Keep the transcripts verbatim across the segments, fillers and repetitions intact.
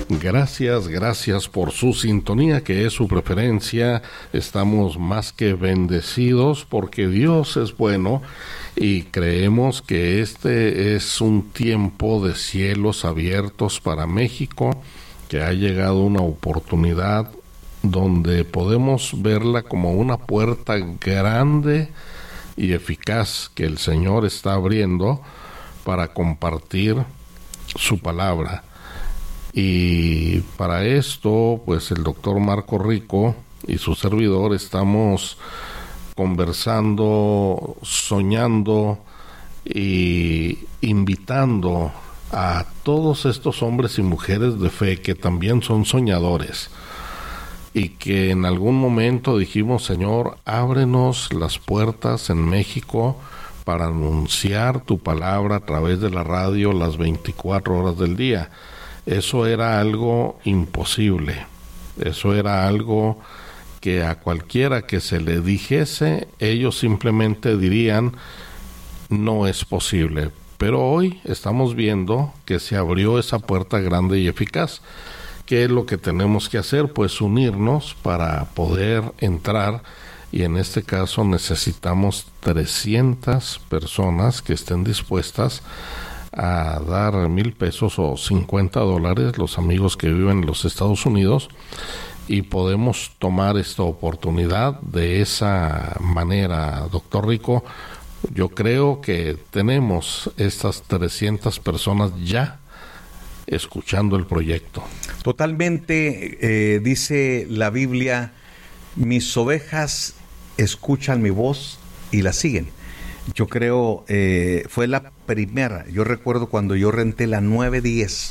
Gracias, gracias por su sintonía, que es su preferencia. Estamos más que bendecidos porque Dios es bueno y creemos que este es un tiempo de cielos abiertos para México, que ha llegado una oportunidad donde podemos verla como una puerta grande y eficaz que el Señor está abriendo para compartir su palabra. Y para esto, pues el doctor Marco Rico y su servidor estamos conversando, soñando y invitando a todos estos hombres y mujeres de fe que también son soñadores y que en algún momento dijimos: Señor, ábrenos las puertas en México para anunciar tu palabra a través de la radio las veinticuatro horas del día. Eso era algo imposible, eso era algo que a cualquiera que se le dijese, ellos simplemente dirían: no es posible. Pero hoy estamos viendo que se abrió esa puerta grande y eficaz. ¿Qué es lo que tenemos que hacer? Pues unirnos para poder entrar, y en este caso necesitamos trescientas personas que estén dispuestas a dar mil pesos o cincuenta dólares, los amigos que viven en los Estados Unidos, y podemos tomar esta oportunidad de esa manera. Doctor Rico, yo creo que tenemos estas trescientas personas ya escuchando el proyecto. Totalmente, eh, dice la Biblia: mis ovejas escuchan mi voz y la siguen. Yo creo, eh, fue la primera. Yo recuerdo cuando yo renté la nueve diez.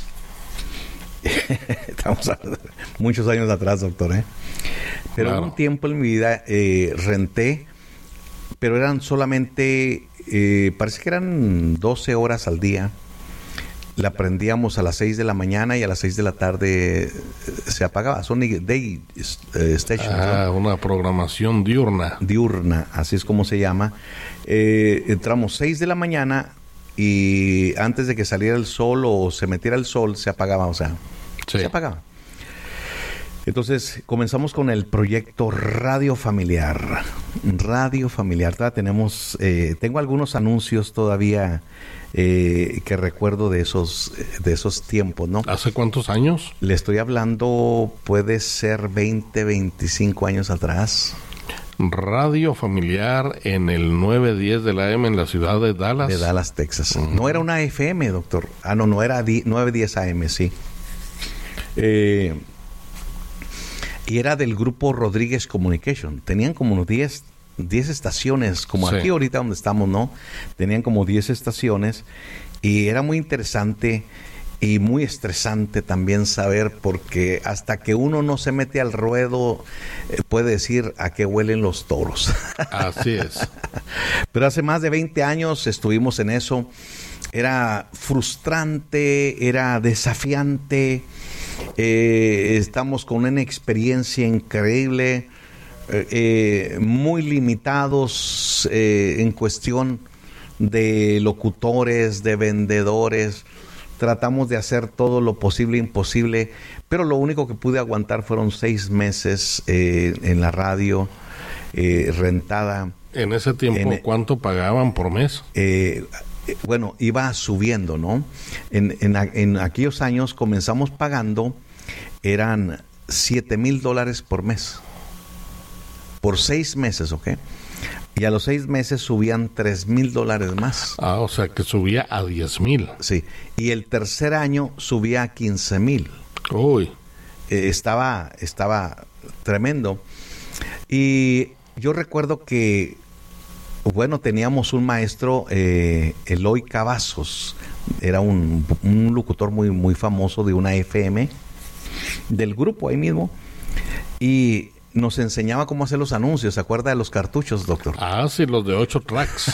Estamos a muchos años atrás, doctor, ¿eh? Pero claro, un tiempo en mi vida eh, renté, pero eran solamente, eh, parece que eran doce horas al día. La prendíamos a las seis de la mañana y a las seis de la tarde se apagaba. Son day uh, stations. Ah, ¿no? Una programación diurna. Diurna, así es como se llama. Eh, entramos seis de la mañana y antes de que saliera el sol o se metiera el sol, se apagaba, o sea, sí, se apagaba. Entonces comenzamos con el proyecto Radio Familiar. Radio Familiar. Tenemos, eh, tengo algunos anuncios todavía eh, que recuerdo de esos, de esos tiempos, ¿no? ¿Hace cuántos años? Le estoy hablando, puede ser veinte, veinticinco años atrás. Radio Familiar en el nueve diez de la A M en la ciudad de Dallas. De Dallas, Texas. Uh-huh. No era una F M, doctor. Ah, no, no era nueve diez A M, sí. Eh... Y era del grupo Rodríguez Communication. Tenían como unos diez, diez estaciones, como sí, aquí ahorita donde estamos, ¿no? Tenían como diez estaciones. Y era muy interesante y muy estresante también saber, porque hasta que uno no se mete al ruedo, eh, puede decir a qué huelen los toros. Así es. Pero hace más de veinte años estuvimos en eso. Era frustrante, era desafiante. Eh, estamos con una experiencia increíble, eh, eh, muy limitados eh, en cuestión de locutores, de vendedores. Tratamos de hacer todo lo posible e imposible, pero lo único que pude aguantar fueron seis meses eh, en la radio eh, rentada. En ese tiempo, en, ¿cuánto pagaban por mes? Eh, Bueno, iba subiendo, ¿no? En, en, en aquellos años comenzamos pagando, eran siete mil dólares por mes. Por seis meses, ¿ok? Y a los seis meses subían tres mil dólares más. Ah, o sea que subía a diez mil. Sí. Y el tercer año subía a quince mil. Uy. Eh, estaba, estaba tremendo. Y yo recuerdo que, bueno, teníamos un maestro, eh, Eloy Cavazos, era un, un locutor muy, muy famoso de una F M, del grupo ahí mismo, y nos enseñaba cómo hacer los anuncios. ¿Se acuerda de los cartuchos, doctor? Ah, sí, los de ocho tracks.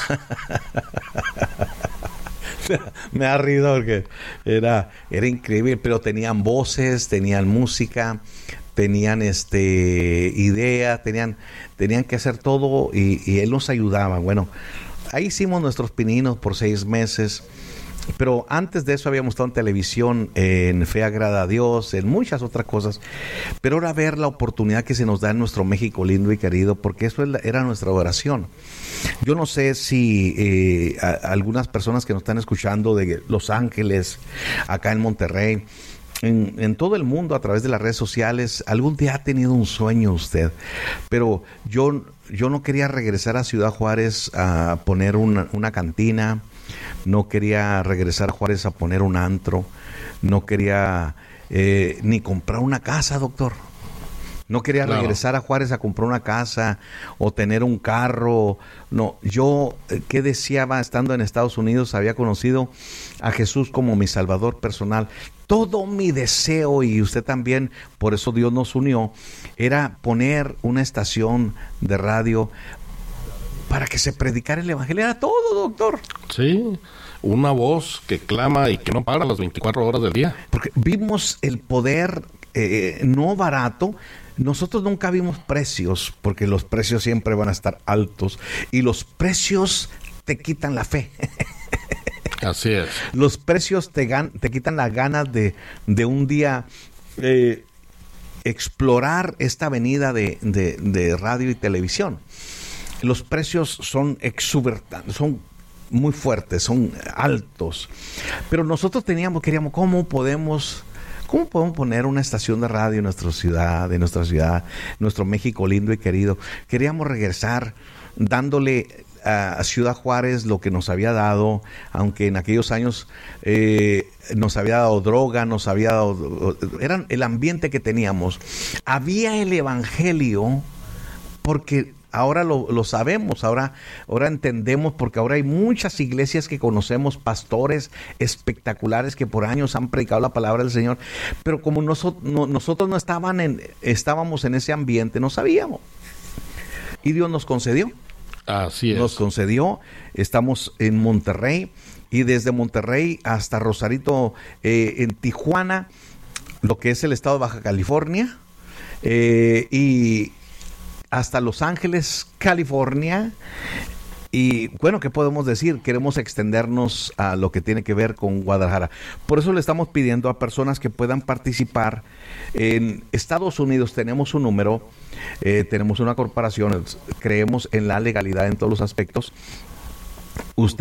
Me ha rido porque era, era increíble, pero tenían voces, tenían música, tenían este idea, tenían, tenían que hacer todo y, y él nos ayudaba. Bueno, ahí hicimos nuestros pininos por seis meses Pero antes de eso habíamos estado en televisión, en Fe Agrada a Dios, en muchas otras cosas. Pero ahora ver la oportunidad que se nos da en nuestro México lindo y querido, porque eso era nuestra oración. Yo no sé si eh, a, a algunas personas que nos están escuchando de Los Ángeles, acá en Monterrey, en, en todo el mundo a través de las redes sociales, algún día ha tenido un sueño usted. Pero yo, yo no quería regresar a Ciudad Juárez a poner una, una cantina. No quería regresar a Juárez a poner un antro. No quería eh, ni comprar una casa, doctor. No quería claro. regresar a Juárez a comprar una casa o tener un carro. No, yo, ¿qué deseaba estando en Estados Unidos? Había conocido a Jesús como mi Salvador personal. Todo mi deseo, y usted también, por eso Dios nos unió, era poner una estación de radio para que se predicara el evangelio. Era todo, doctor. Sí, una voz que clama y que no para las veinticuatro horas del día. Porque vimos el poder eh, no barato. Nosotros nunca vimos precios, porque los precios siempre van a estar altos. Y los precios te quitan la fe. Así es. Los precios te, gan- te quitan las ganas de, de un día eh, explorar esta avenida de, de, de radio y televisión. Los precios son exuberantes, son muy fuertes, son altos. Pero nosotros teníamos, queríamos, ¿cómo podemos, cómo podemos poner una estación de radio en nuestra ciudad, en nuestra ciudad, nuestro México lindo y querido? Queríamos regresar dándole a Ciudad Juárez lo que nos había dado, aunque en aquellos años eh, nos había dado droga, nos había dado, era el ambiente que teníamos. Había el evangelio porque ahora lo, lo sabemos, ahora, ahora entendemos, porque ahora hay muchas iglesias que conocemos, pastores espectaculares que por años han predicado la palabra del Señor, pero como nosotros no, nosotros no estaban en, estábamos en ese ambiente, no sabíamos. Y Dios nos concedió. Así es. Nos concedió, estamos en Monterrey, y desde Monterrey hasta Rosarito, eh, en Tijuana, lo que es el estado de Baja California, eh, y hasta Los Ángeles, California. Y bueno, ¿qué podemos decir? Queremos extendernos a lo que tiene que ver con Guadalajara. Por eso le estamos pidiendo a personas que puedan participar. En Estados Unidos tenemos un número, eh, tenemos una corporación, creemos en la legalidad en todos los aspectos. Usted